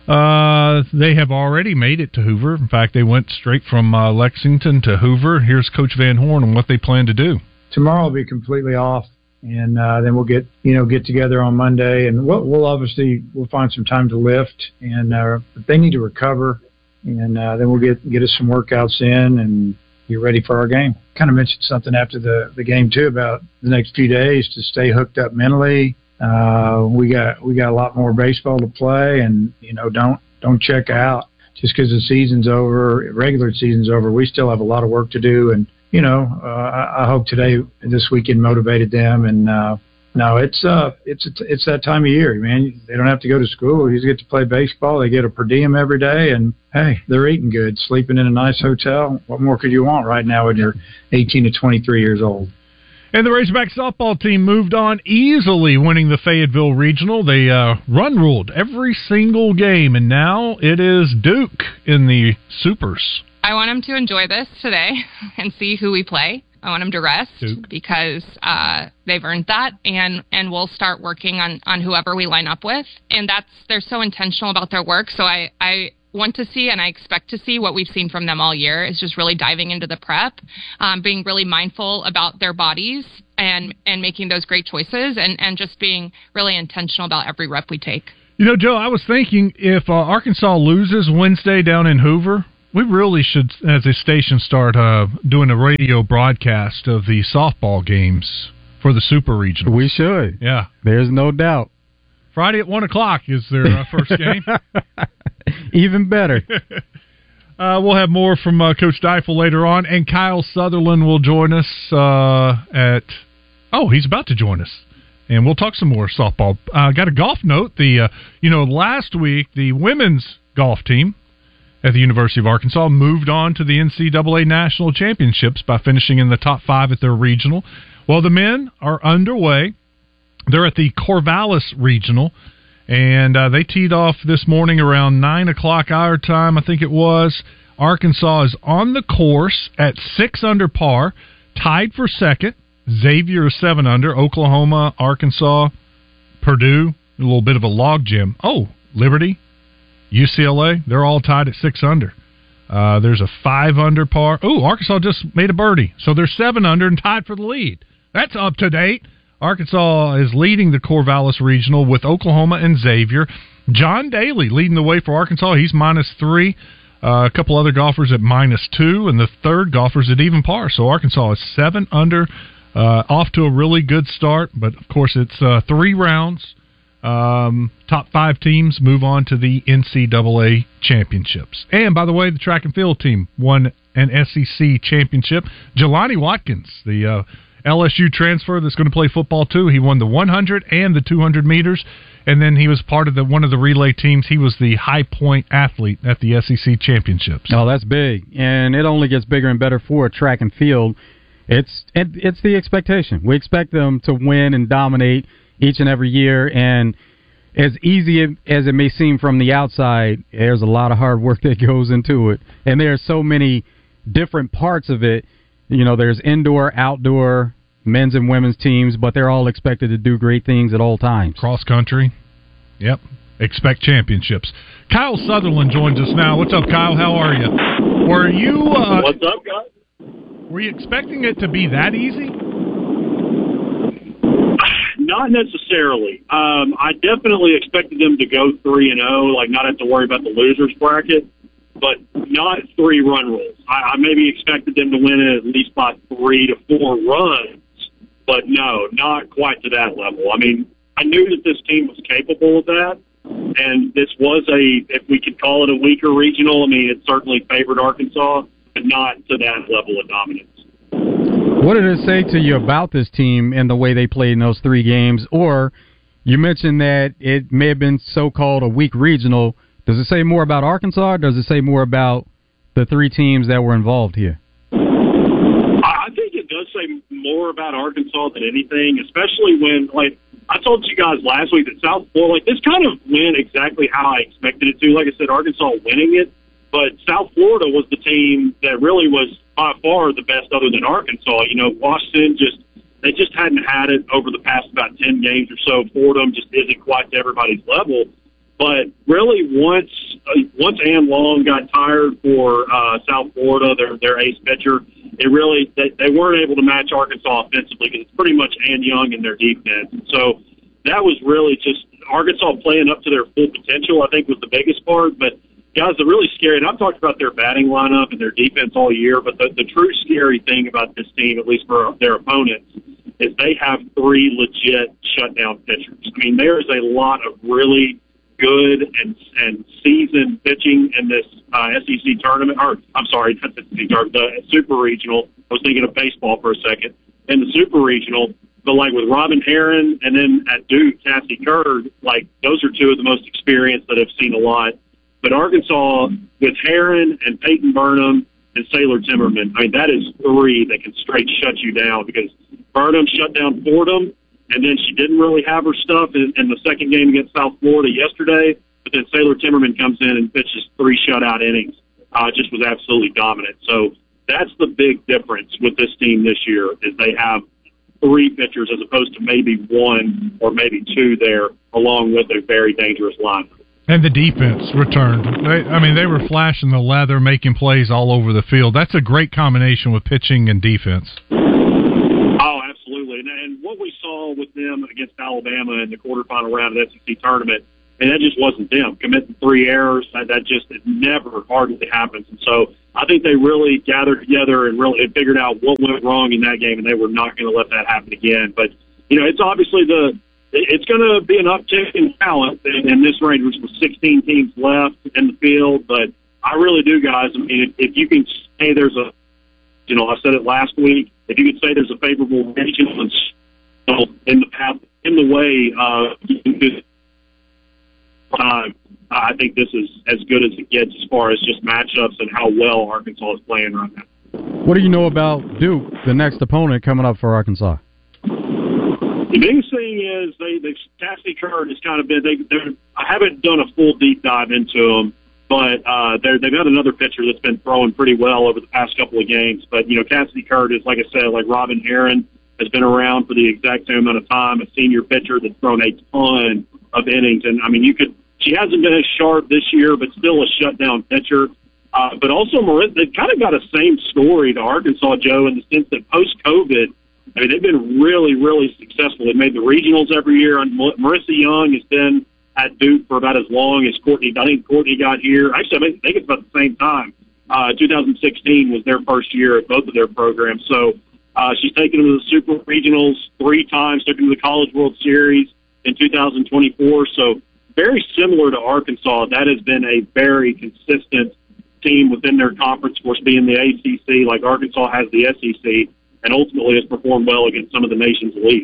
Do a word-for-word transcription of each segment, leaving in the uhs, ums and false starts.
Uh, they have already made it to Hoover. In fact, they went straight from uh, Lexington to Hoover. Here's Coach Van Horn and what they plan to do. Tomorrow will be completely off, and uh, then we'll get you know get together on Monday, and we'll, we'll obviously we'll find some time to lift, and uh, but they need to recover, and uh, then we'll get get us some workouts in and get ready for our game. Kind of mentioned something after the, the game too about the next few days to stay hooked up mentally. Uh, we got we got a lot more baseball to play, and you know don't don't check out just because the season's over, regular season's over. We still have a lot of work to do, and you know uh, I, I hope today this weekend motivated them. And uh, no, it's uh it's it's that time of year, man. They don't have to go to school. You just get to play baseball. They get a per diem every day, and hey, they're eating good, sleeping in a nice hotel. What more could you want right now when you're eighteen to twenty-three years old? And the Razorback softball team moved on easily, winning the Fayetteville Regional. They uh, run ruled every single game, and now it is Duke in the Supers. I want them to enjoy this today and see who we play. I want them to rest Duke. because uh, they've earned that, and, and we'll start working on, on whoever we line up with. And that's they're so intentional about their work, so I, I want to see and I expect to see what we've seen from them all year is just really diving into the prep, um, being really mindful about their bodies and, and making those great choices and, and just being really intentional about every rep we take. You know, Joe, I was thinking if uh, Arkansas loses Wednesday down in Hoover, we really should, as a station, start uh, doing a radio broadcast of the softball games for the Super Regional. We should. Yeah. There's no doubt. Friday at one o'clock is their uh, first game. Even better. uh, we'll have more from uh, Coach Deifel later on, and Kyle Sutherland will join us uh, at... Oh, he's about to join us. And we'll talk some more softball. Uh, got a golf note. The uh, you know, last week, the women's golf team at the University of Arkansas moved on to the N C double A National Championships by finishing in the top five at their regional. Well, the men are underway. They're at the Corvallis Regional, and uh, they teed off this morning around nine o'clock our time, I think it was. Arkansas is on the course at six under par, tied for second. Xavier is seven under. Oklahoma, Arkansas, Purdue, a little bit of a logjam. Oh, Liberty, U C L A, they're all tied at six under. Uh, there's a five under par. Oh, Arkansas just made a birdie, so they're seven under and tied for the lead. That's up to date. Arkansas is leading the Corvallis Regional with Oklahoma and Xavier. John Daly leading the way for Arkansas. He's minus three. Uh, a couple other golfers at minus two, and the third golfers at even par. So Arkansas is seven under, uh, off to a really good start. But, of course, it's uh, three rounds. Um, top five teams move on to the N C double A championships. And, by the way, the track and field team won an S E C championship. Jelani Watkins, the uh, L S U transfer that's going to play football too. He won the one hundred and the two hundred meters, and then he was part of the one of the relay teams. He was the high point athlete at the S E C championships. Oh, that's big, and it only gets bigger and better for track and field. It's it, it's the expectation. We expect them to win and dominate each and every year, and as easy as it may seem from the outside, there's a lot of hard work that goes into it, and there are so many different parts of it. You know, there's indoor, outdoor, men's and women's teams, but they're all expected to do great things at all times. Cross country. Yep. Expect championships. Kyle Sutherland joins us now. What's up, Kyle? How are you? Were you... Uh, What's up, guys? Were you expecting it to be that easy? Not necessarily. Um, I definitely expected them to go three and oh, like not have to worry about the losers bracket. But not three run rules. I, I maybe expected them to win it at least by three to four runs, but no, not quite to that level. I mean, I knew that this team was capable of that, and this was a, if we could call it a weaker regional, I mean, it certainly favored Arkansas, but not to that level of dominance. What did it say to you about this team and the way they played in those three games? Or you mentioned that it may have been so-called a weak regional. Does it say more about Arkansas, or does it say more about the three teams that were involved here? I think it does say more about Arkansas than anything, especially when, like, I told you guys last week that South Florida, like, this kind of went exactly how I expected it to. Like I said, Arkansas winning it, but South Florida was the team that really was by far the best other than Arkansas. You know, Washington just, they just hadn't had it over the past about ten games or so. Fordham just isn't quite to everybody's level. But really, once uh, once Ann Long got tired for uh, South Florida, their their ace pitcher, it really they, they weren't able to match Arkansas offensively because it's pretty much Ann Young in their defense. So that was really just Arkansas playing up to their full potential, I think, was the biggest part. But, guys, the really scary, and I've talked about their batting lineup and their defense all year, but the, the true scary thing about this team, at least for their opponents, is they have three legit shutdown pitchers. I mean, there is a lot of really good and and seasoned pitching in this uh, S E C tournament, or I'm sorry, not the S E C tournament, the Super Regional. I was thinking of baseball for a second. In the Super Regional, but like with Robin Heron and then at Duke, Cassie Curd, like those are two of the most experienced that I've seen a lot. But Arkansas, with Heron and Peyton Burnham and Sailor Timmerman, I mean, that is three that can straight shut you down because Burnham shut down Fordham, and then she didn't really have her stuff in, in the second game against South Florida yesterday, but then Sailor Timmerman comes in and pitches three shutout innings. Uh, just was absolutely dominant. So that's the big difference with this team this year is they have three pitchers as opposed to maybe one or maybe two there, along with a very dangerous lineup. And the defense returned. They, I mean, they were flashing the leather, making plays all over the field. That's a great combination with pitching and defense. Oh, absolutely. And, and what we saw with them against Alabama in the quarterfinal round of the S E C tournament, and that just wasn't them. Committing three errors, that, that just it never hardly happens. And so I think they really gathered together and really figured out what went wrong in that game, and they were not going to let that happen again. But, you know, it's obviously the – it's going to be an uptick in talent in, in this range, which was sixteen teams left in the field. But I really do, guys. I mean, if, if you can say there's a, you know, I said it last week, if you could say there's a favorable regional in the path, in the way of this time, I think this is as good as it gets as far as just matchups and how well Arkansas is playing right now. What do you know about Duke, the next opponent coming up for Arkansas? The biggest thing is they, they Cassie Curd has kind of been. They, they're, I haven't done a full deep dive into them, but uh, they're, they've got another pitcher that's been throwing pretty well over the past couple of games. But you know, Cassie Curd is, like I said, like Robin Heron has been around for the exact same amount of time. A senior pitcher that's thrown a ton of innings, and I mean, you could. She hasn't been as sharp this year, but still a shutdown pitcher. Uh, but also, Marissa, they've kind of got a same story to Arkansas, Joe, in the sense that post-COVID. I mean, they've been really, really successful. They've made the regionals every year. And Marissa Young has been at Duke for about as long as Courtney. I think Courtney got here. Actually, I think it's about the same time. Uh, two thousand sixteen was their first year at both of their programs. So uh, she's taken them to the Super Regionals three times, took them to the College World Series in two thousand twenty-four. So very similar to Arkansas. That has been a very consistent team within their conference, of course, being the A C C, like Arkansas has the S E C. And ultimately has performed well against some of the nation's elite.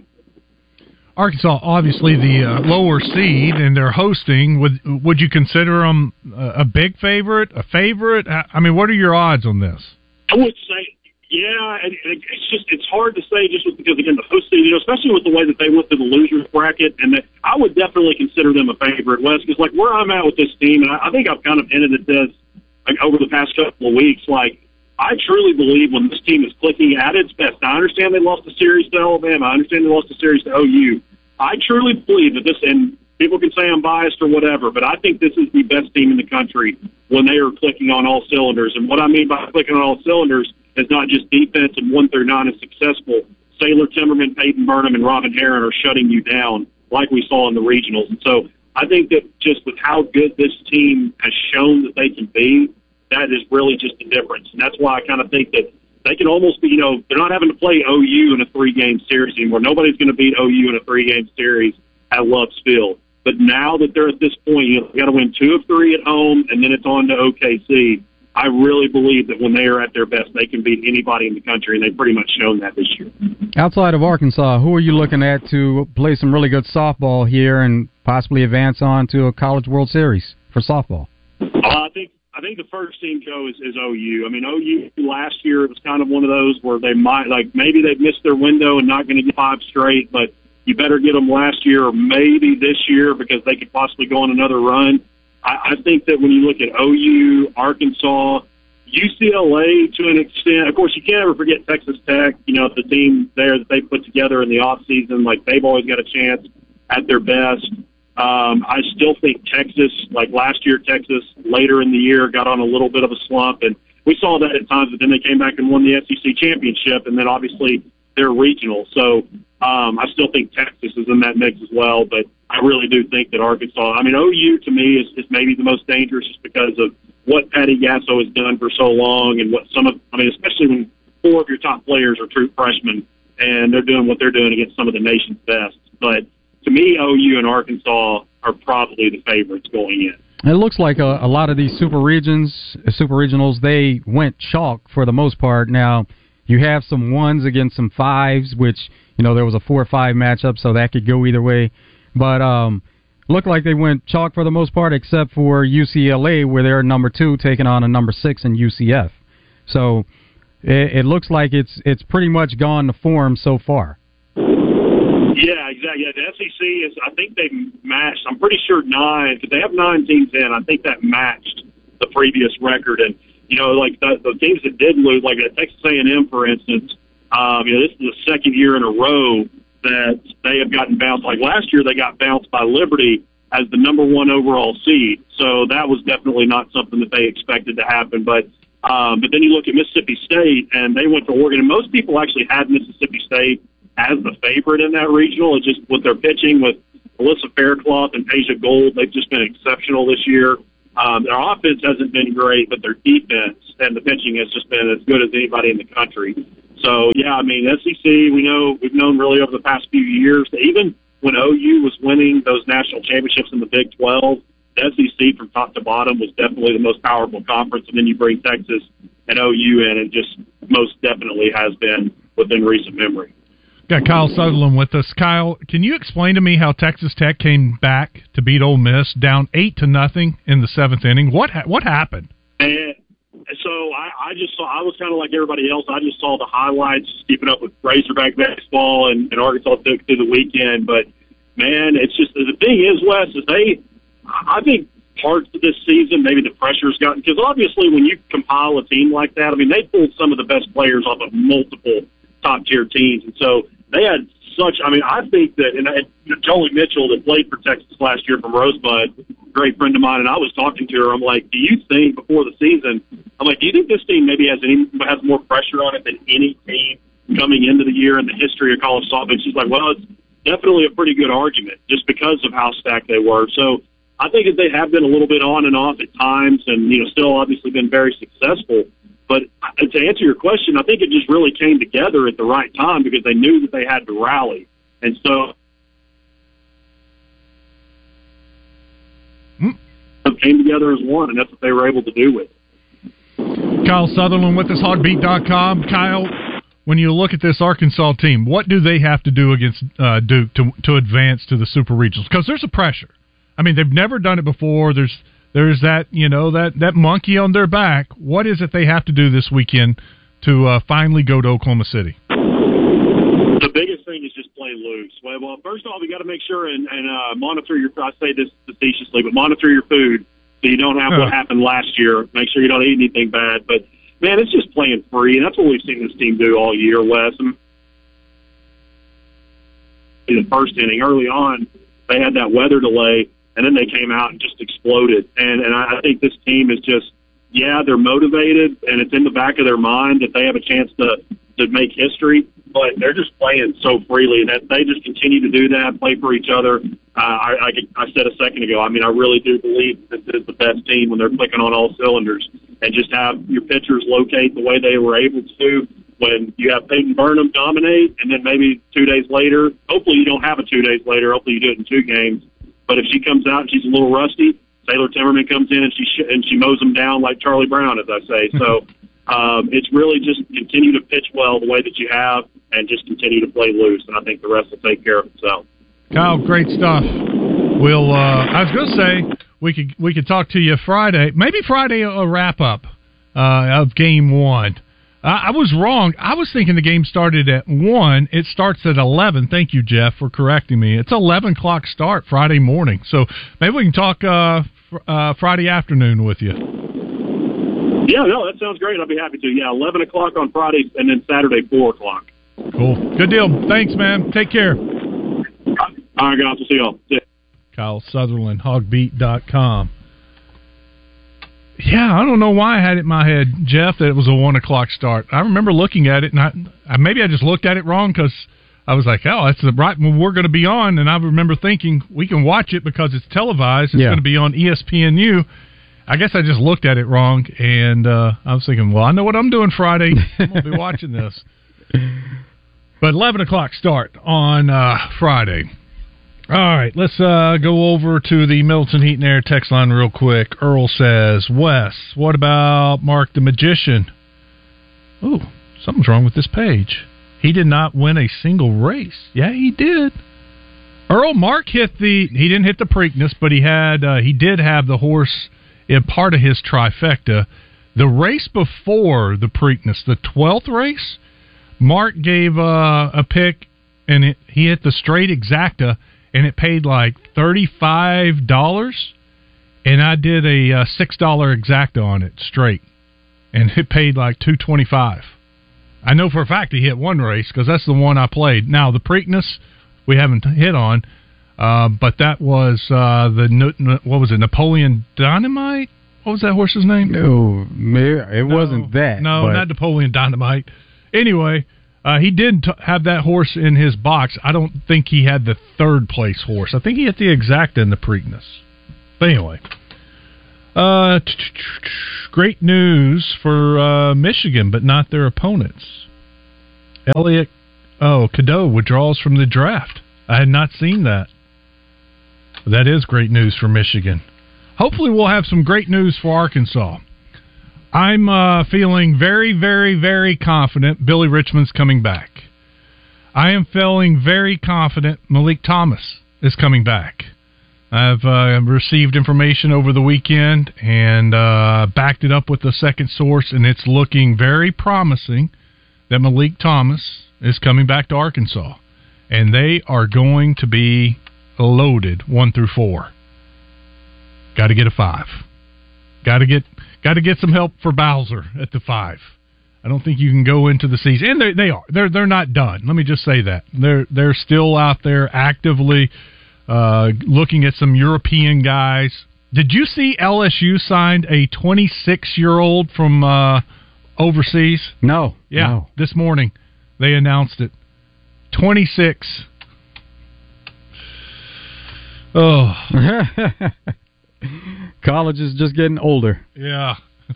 Arkansas, obviously the uh, lower seed, and they're hosting. Would would you consider them a big favorite, a favorite? I mean, what are your odds on this? I would say, yeah, and it's just it's hard to say just because again the host seed, you know, especially with the way that they went through the losers bracket, and that I would definitely consider them a favorite, Wes, because like where I'm at with this team, and I, I think I've kind of hinted at this like over the past couple of weeks, like. I truly believe when this team is clicking at its best, I understand they lost a series to Alabama. I understand they lost a series to O U. I truly believe that this, and people can say I'm biased or whatever, but I think this is the best team in the country when they are clicking on all cylinders. And what I mean by clicking on all cylinders is not just defense and one through nine is successful. Sailor Timmerman, Peyton Burnham, and Robin Heron are shutting you down like we saw in the regionals. And so I think that just with how good this team has shown that they can be, that is really just the difference. And that's why I kind of think that they can almost be, you know, they're not having to play O U in a three-game series anymore. Nobody's going to beat O U in a three-game series at Love's Field. But now that they're at this point, you know, they've got to win two of three at home, and then it's on to O K C. I really believe that when they are at their best, they can beat anybody in the country, and they've pretty much shown that this year. Outside of Arkansas, who are you looking at to play some really good softball here and possibly advance on to a College World Series for softball? Uh, I think I think the first team, Joe, is, is O U. I mean, O U last year, it was kind of one of those where they might, like, maybe they've missed their window and not going to get five straight, but you better get them last year or maybe this year because they could possibly go on another run. I, I think that when you look at O U, Arkansas, U C L A to an extent, of course, you can't ever forget Texas Tech, you know, the team there that they put together in the offseason, like they've always got a chance at their best. Um, I still think Texas, like last year, Texas later in the year got on a little bit of a slump, and we saw that at times. But then they came back and won the S E C championship, and then obviously they're regional. So um, I still think Texas is in that mix as well. But I really do think that Arkansas. I mean, O U to me is, is maybe the most dangerous just because of what Patty Gasso has done for so long, and what some of. I mean, especially when four of your top players are true freshmen, and they're doing what they're doing against some of the nation's best. But to me, O U and Arkansas are probably the favorites going in. It looks like a, a lot of these super regions, super regionals, they went chalk for the most part. Now, you have some ones against some fives, which, you know, there was a four or five matchup, so that could go either way. But um, looked like they went chalk for the most part, except for U C L A, where they're number two, taking on a number six in U C F. So it, it looks like it's it's pretty much gone to form so far. Yeah, exactly. Yeah, the S E C is, I think they matched, I'm pretty sure nine, because they have nine teams in. I think that matched the previous record. And, you know, like the, the teams that did lose, like at Texas A and M, for instance, um, you know, this is the second year in a row that they have gotten bounced. Like last year, they got bounced by Liberty as the number one overall seed. So that was definitely not something that they expected to happen. But um, but then you look at Mississippi State, and they went to Oregon. And most people actually had Mississippi State as the favorite in that regional. It's just with their pitching with Alyssa Faircloth and Asia Gold, they've just been exceptional this year. Um, their offense hasn't been great, but their defense and the pitching has just been as good as anybody in the country. So, yeah, I mean, S E C, we know, we've known really over the past few years that even when O U was winning those national championships in the Big twelve, the S E C from top to bottom was definitely the most powerful conference. And then you bring Texas and O U in, and just most definitely has been within recent memory. Got Kyle Sutherland with us. Kyle, can you explain to me how Texas Tech came back to beat Ole Miss down eight to nothing in the seventh inning? What ha- what happened? And so I, I just saw. I was kind of like everybody else. I just saw the highlights, keeping up with Razorback baseball and, and Arkansas took through the weekend. But man, it's just the thing is, Wes, is they. I think parts of this season, maybe the pressure's gotten, because obviously when you compile a team like that, I mean, they pulled some of the best players off of multiple top tier teams, and so they had such, I mean, I think that, and, and Jolie Mitchell that played for Texas last year from Rosebud, great friend of mine, and I was talking to her, I'm like, do you think, before the season, I'm like, do you think this team maybe has any, has more pressure on it than any team coming into the year in the history of college softball? And she's like, well, it's definitely a pretty good argument, just because of how stacked they were. So I think that they have been a little bit on and off at times, and, you know, still obviously been very successful. But to answer your question, I think it just really came together at the right time because they knew that they had to rally. And so mm. it came together as one, and that's what they were able to do with it. Kyle Sutherland with us, hog beat dot com. Kyle, when you look at this Arkansas team, what do they have to do against uh, Duke to to advance to the Super Regionals? Because there's a pressure. I mean, they've never done it before. There's There's that, you know, that, that monkey on their back. What is it they have to do this weekend to uh, finally go to Oklahoma City? The biggest thing is just play loose. Well, first off, you got to make sure and, and uh, monitor your, I say this facetiously, but monitor your food so you don't have uh. what happened last year. Make sure you don't eat anything bad. But, man, it's just playing free, and that's what we've seen this team do all year, Wes. In the first inning, early on, they had that weather delay, and then they came out and just exploded. And and I think this team is just, yeah, they're motivated, and it's in the back of their mind that they have a chance to, to make history, but they're just playing so freely, and that they just continue to do that, play for each other. Uh, I, I, I said a second ago, I mean, I really do believe that this is the best team when they're clicking on all cylinders, and just have your pitchers locate the way they were able to when you have Peyton Burnham dominate, and then maybe two days later, hopefully you don't have a two days later, hopefully you do it in two games, but if she comes out and she's a little rusty, Taylor Timmerman comes in and she sh- and she mows them down like Charlie Brown, as I say. So um, it's really just continue to pitch well the way that you have and just continue to play loose, and I think the rest will take care of itself. Kyle, great stuff. We'll. Uh, I was going to say we could we could talk to you Friday, maybe Friday a wrap up uh, of Game One. I was wrong. I was thinking the game started at one. It starts at eleven. Thank you, Jeff, for correcting me. It's eleven o'clock start Friday morning. So maybe we can talk uh, fr- uh, Friday afternoon with you. Yeah, no, that sounds great. I'll be happy to. Yeah, eleven o'clock on Friday and then Saturday, four o'clock. Cool. Good deal. Thanks, man. Take care. All right, guys. We'll see y'all. Yeah. Kyle Sutherland, hog beat dot com. Yeah, I don't know why I had it in my head, Jeff, that it was a one o'clock start. I remember looking at it, and I, I maybe I just looked at it wrong because I was like, oh, that's the right when we're going to be on. And I remember thinking we can watch it because it's televised. It's yeah. going to be on E S P N U. I guess I just looked at it wrong, and uh, I was thinking, well, I know what I'm doing Friday. I'm going to be watching this. But eleven o'clock start on uh, Friday. All right, let's uh, go over to the Middleton Heat and Air text line real quick. Earl says, Wes, what about Mark the Magician? Ooh, something's wrong with this page. He did not win a single race. Yeah, he did. Earl, Mark hit the, he didn't hit the Preakness, but he had, uh, he did have the horse in part of his trifecta. The race before the Preakness, the twelfth race, Mark gave uh, a pick, and it, he hit the straight exacta, and it paid like thirty-five dollars, and I did a uh, six dollar exacta on it straight, and it paid like two twenty-five. I know for a fact he hit one race because that's the one I played. Now, the Preakness we haven't hit on, uh, but that was uh, the, what was it, Napoleon Dynamite? What was that horse's name? No, it no, wasn't that. No, but... not Napoleon Dynamite. Anyway, uh, he did t- have that horse in his box. I don't think he had the third place horse. I think he had the exacta in the Preakness. But anyway, uh, great news for uh, Michigan, but not their opponents. Elliot, oh, Cadeau withdraws from the draft. I had not seen that. That is great news for Michigan. Hopefully we'll have some great news for Arkansas. I'm uh, feeling very, very, very confident Billy Richmond's coming back. I am feeling very confident Malik Thomas is coming back. I've uh, received information over the weekend and uh, backed it up with a second source, and it's looking very promising that Malik Thomas is coming back to Arkansas. And they are going to be loaded one through four. Got to get a five. Got to get got to get some help for Bowser at the five. I don't think you can go into the season, and they they are they're they're not done. Let me just say that they're they're still out there actively uh, looking at some European guys. Did you see L S U signed a twenty-six year old from uh, overseas? No. Yeah, no. This morning they announced it. twenty-six. Oh. College is just getting older. Yeah.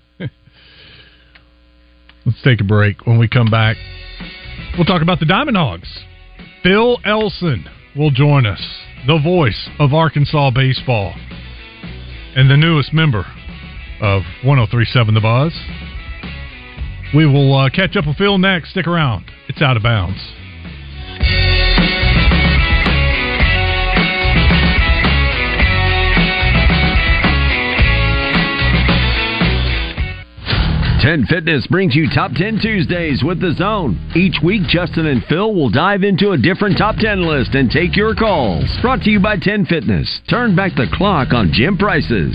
Let's take a break. When we come back, we'll talk about the Diamond Hogs. Phil Elson will join us, the voice of Arkansas baseball and the newest member of one oh three point seven The Buzz. We will uh, catch up with Phil next. Stick around. It's Out of Bounds. ten Fitness brings you Top ten Tuesdays with The Zone. Each week, Justin and Phil will dive into a different Top ten list and take your calls. Brought to you by ten Fitness. Turn back the clock on gym prices.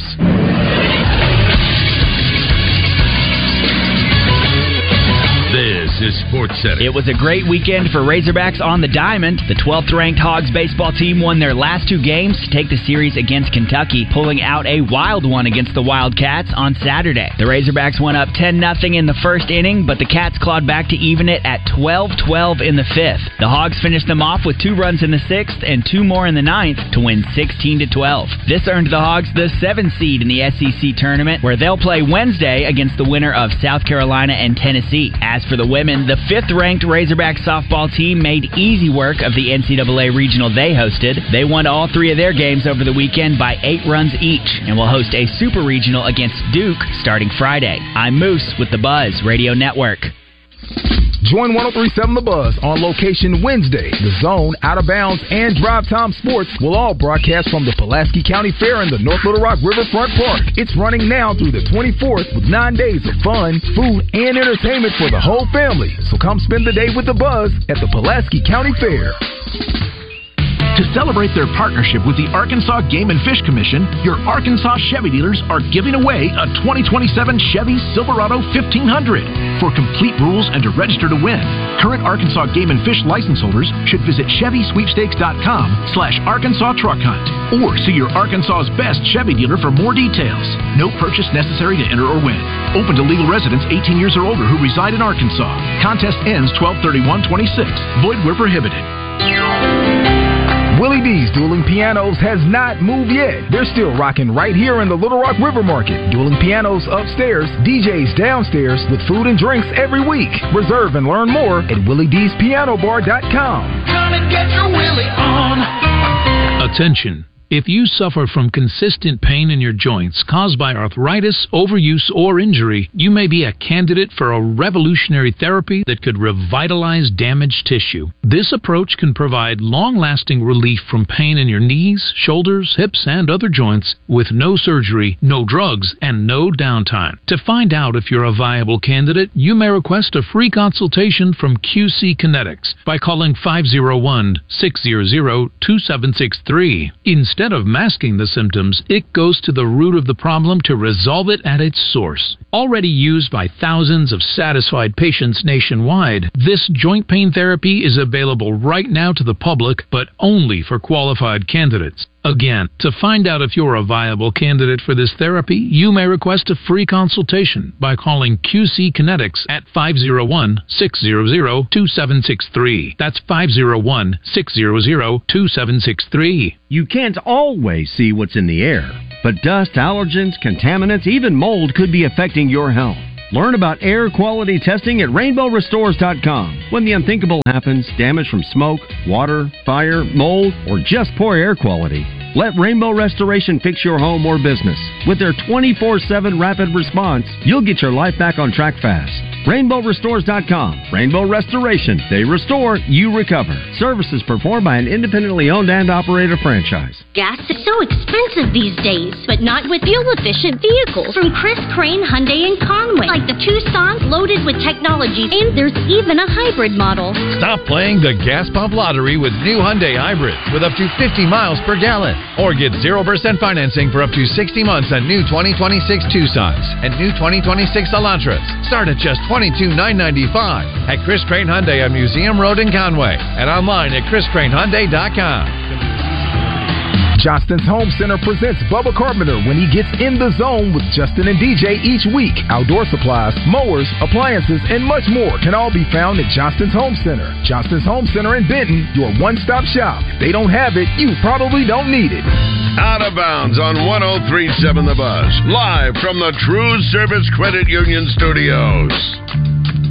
This is Sports Center. It was a great weekend for Razorbacks on the diamond. The twelfth-ranked Hogs baseball team won their last two games to take the series against Kentucky, pulling out a wild one against the Wildcats on Saturday. The Razorbacks went up ten nothing in the first inning, but the Cats clawed back to even it at twelve twelve in the fifth. The Hogs finished them off with two runs in the sixth and two more in the ninth to win sixteen to twelve. This earned the Hogs the seventh seed in the S E C tournament, where they'll play Wednesday against the winner of South Carolina and Tennessee. As for the women, the fifth-ranked Razorback softball team made easy work of the N C double A regional they hosted. They won all three of their games over the weekend by eight runs each and will host a super regional against Duke starting Friday. I'm Moose with the Buzz Radio Network. Join one oh three point seven The Buzz on location Wednesday. The Zone, Out of Bounds, and Drive Time Sports will all broadcast from the Pulaski County Fair in the North Little Rock Riverfront Park. It's running now through the twenty-fourth with nine days of fun, food, and entertainment for the whole family. So come spend the day with The Buzz at the Pulaski County Fair. To celebrate their partnership with the Arkansas Game and Fish Commission, your Arkansas Chevy dealers are giving away a twenty twenty-seven Chevy Silverado fifteen hundred. For complete rules and to register to win, current Arkansas Game and Fish license holders should visit Chevy Sweepstakes dot com slash Arkansas Truck Hunt or see your Arkansas's best Chevy dealer for more details. No purchase necessary to enter or win. Open to legal residents eighteen years or older who reside in Arkansas. Contest ends twelve thirty-one twenty-six. Void where prohibited. Willie D's Dueling Pianos has not moved yet. They're still rocking right here in the Little Rock River Market. Dueling Pianos upstairs, D Js downstairs with food and drinks every week. Reserve and learn more at Willie D's Piano Bar dot com. Come and get your Willie on. Attention. If you suffer from consistent pain in your joints caused by arthritis, overuse, or injury, you may be a candidate for a revolutionary therapy that could revitalize damaged tissue. This approach can provide long-lasting relief from pain in your knees, shoulders, hips, and other joints with no surgery, no drugs, and no downtime. To find out if you're a viable candidate, you may request a free consultation from Q C Kinetics by calling five oh one, six hundred, two seven six three. Instead of masking the symptoms, it goes to the root of the problem to resolve it at its source. Already used by thousands of satisfied patients nationwide, this joint pain therapy is available right now to the public, but only for qualified candidates. Again, to find out if you're a viable candidate for this therapy, you may request a free consultation by calling Q C Kinetics at five oh one, six hundred, two seven six three. That's five oh one, six hundred, two seven six three. You can't always see what's in the air, but dust, allergens, contaminants, even mold could be affecting your health. Learn about air quality testing at rainbow restores dot com. When the unthinkable happens, damage from smoke, water, fire, mold, or just poor air quality, let Rainbow Restoration fix your home or business. With their twenty-four seven rapid response, you'll get your life back on track fast. rainbow restores dot com. Rainbow Restoration. They restore, you recover. Services performed by an independently owned and operated franchise. Gas is so expensive these days, but not with fuel-efficient vehicles from Chris Crane Hyundai in Conway, like the Tucson loaded with technology, and there's even a hybrid model. Stop playing the gas pump lottery with new Hyundai hybrids with up to fifty miles per gallon, or get zero percent financing for up to sixty months on new twenty twenty-six Tucsons and new twenty twenty-six Elantras. Start at just twenty-two thousand nine hundred ninety-five dollars at Chris Crane Hyundai on Museum Road in Conway and online at chris crane hyundai dot com. Johnston's Home Center presents Bubba Carpenter when he gets in the zone with Justin and D J each week. Outdoor supplies, mowers, appliances, and much more can all be found at Johnston's Home Center. Johnston's Home Center in Benton, your one-stop shop. If they don't have it, you probably don't need it. Out of Bounds on one oh three point seven The Buzz, live from the True Service Credit Union Studios.